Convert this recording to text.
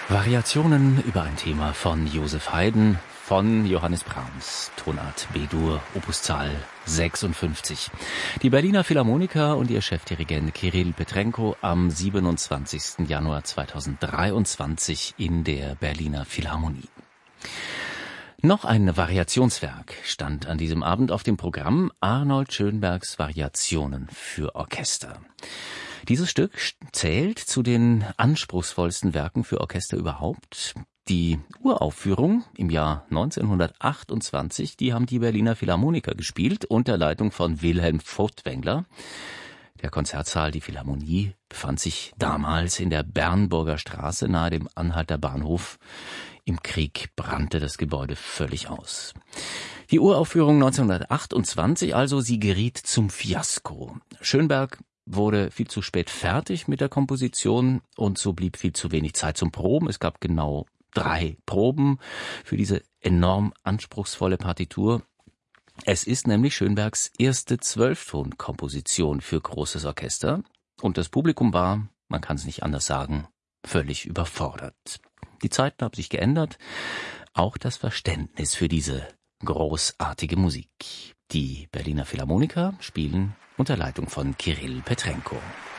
Variationen über ein Thema von Joseph Haydn von Johannes Brahms, Tonart B-Dur, Opuszahl 56. Die Berliner Philharmoniker und ihr Chefdirigent Kirill Petrenko am 27. Januar 2023 in der Berliner Philharmonie. Noch ein Variationswerk stand an diesem Abend auf dem Programm: Arnold Schönbergs Variationen für Orchester. Dieses Stück zählt zu den anspruchsvollsten Werken für Orchester überhaupt. Die Uraufführung im Jahr 1928, die haben die Berliner Philharmoniker gespielt unter Leitung von Wilhelm Furtwängler. Der Konzertsaal, die Philharmonie, befand sich damals in der Bernburger Straße nahe dem Anhalter Bahnhof. Im Krieg brannte das Gebäude völlig aus. Die Uraufführung 1928 also, sie geriet zum Fiasko. Schönberg wurde viel zu spät fertig mit der Komposition und so blieb viel zu wenig Zeit zum Proben. Es gab genau 3 Proben für diese enorm anspruchsvolle Partitur. Es ist nämlich Schönbergs erste 12-Ton-Komposition für großes Orchester und das Publikum war, man kann es nicht anders sagen, völlig überfordert. Die Zeiten haben sich geändert, auch das Verständnis für diese großartige Musik. Die Berliner Philharmoniker spielen unter Leitung von Kirill Petrenko.